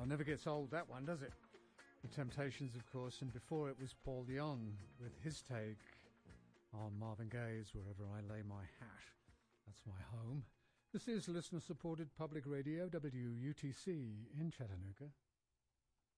never gets old, that one, does it? The Temptations, of course, and before it was Paul Young with his take on Marvin Gaye's Wherever I Lay My Hat. That's my home. This is listener-supported public radio, WUTC in Chattanooga.